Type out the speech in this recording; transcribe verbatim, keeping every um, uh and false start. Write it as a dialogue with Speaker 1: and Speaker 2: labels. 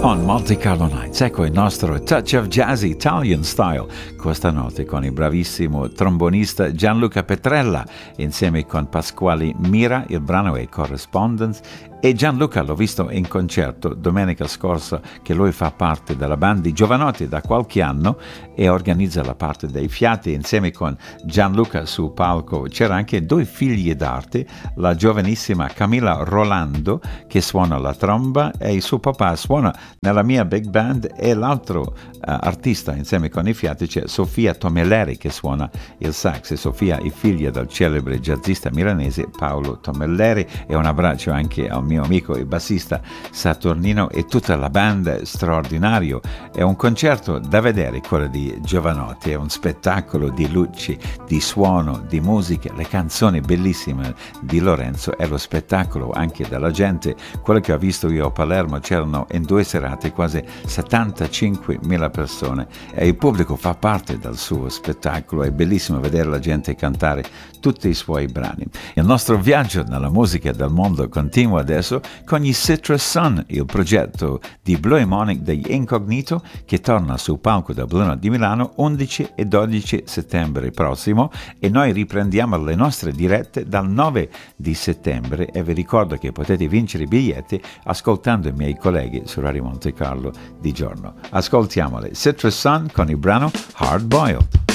Speaker 1: con Monte Carlo Nights. Ecco il nostro Touch of Jazz Italian Style questa notte con il bravissimo trombonista Gianluca Petrella insieme con Pasquale Mira. Il brano è Correspondence e Gianluca l'ho visto in concerto domenica scorsa, che lui fa parte della band di Giovanotti da qualche anno e organizza la parte dei fiati. Insieme con Gianluca sul palco c'era anche due figli d'arte, la giovanissima Camilla Rolando che suona la tromba e il suo papà suona nella mia big band, e l'altro uh, artista insieme con i fiati c'è Sofia Tomelleri che suona il sax. E Sofia è figlia del celebre jazzista milanese Paolo Tomelleri. E un abbraccio anche al mio amico e bassista Saturnino e tutta la band straordinario. È un concerto da vedere quello di Giovanotti, è un spettacolo di luci, di suono, di musica, le canzoni bellissime di Lorenzo e lo spettacolo anche della gente. Quello che ho visto io a Palermo, c'erano in due serate quasi settantacinquemila persone e il pubblico fa parte del suo spettacolo. È bellissimo vedere la gente cantare tutti i suoi brani. Il nostro viaggio nella musica del mondo continua adesso con gli Citrus Sun, il progetto di Blue Monic degli Incognito, che torna sul palco del Bluno di Milano undici e dodici settembre prossimo, e noi riprendiamo le nostre dirette dal nove di settembre. E vi ricordo che potete vincere i biglietti ascoltando i miei colleghi su Radio Monte Carlo di giorno. Ascoltiamole, Citrus Sun con il brano Hard Boiled.